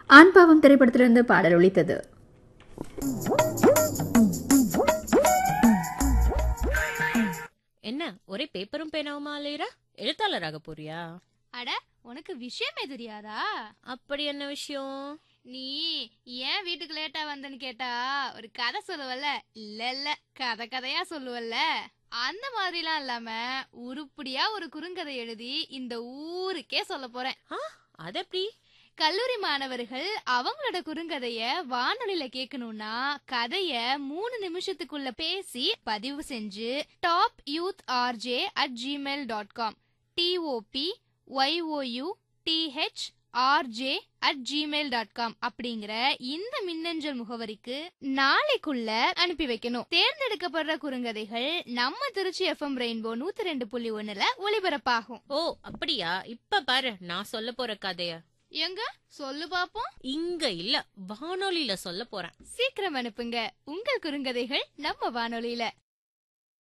ஆண் பாவம் திரைப்படத்திலிருந்து பாடல் ஒலித்தது. என்ன ஒரே பேப்பரும் பேனாவுமா அலையிற? எழுத்தாளராக போறியா? அட, உனக்கு விஷயமே தெரியாதா? அப்படி என்ன விஷயம்? நீ ஏன் வீட்டுக்கு லேட்டா வந்தன்னு கேட்டா ஒரு கதை சொல்லுவல்ல? இல்ல கதை கதையா சொல்லுவல்ல? அந்த மாதிரிலாம் இல்லாம உருப்படியா ஒரு குறுங்கதை எழுதி இந்த ஊருக்கே சொல்ல போறேன். அது எப்படி? கல்லூரி மாணவர்கள் அவங்களோட குறுங்கதைய வானொலியில கேட்கணும்னா கதைய 3 நிமிஷத்துக்குள்ள பேசி பதிவு செஞ்சு topyouthrj@gmail.com topyouthrj@gmail.com அப்படிங்கிற இந்த மின்னஞ்சல் முகவரிக்கு நாளைக்குள்ள அனுப்பி வைக்கணும். தேர்ந்தெடுக்கப்படுற குறுங்கதைகள் நம்ம திருச்சி எஃப்எம் ரெயின்போ 102.1ல ஒளிபரப்பாகும். ஓ அப்படியா? இப்ப பாரு நான் சொல்ல போற கதைய. எங்க சொல்லு பாப்போம். இங்க இல்ல, வானொலியில சொல்ல போறேன். சீக்கிரம் அனுப்புங்க உங்கள் குறுங்கதைகள் நம்ம வானொலியில.